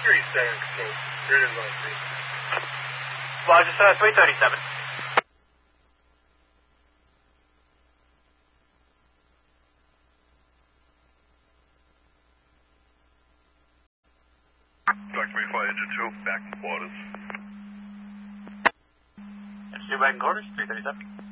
337 control. Radar zone 3. Roger, sir, 337. Dark 35 Engine 2, back in quarters. Engine 2 back in quarters, 337.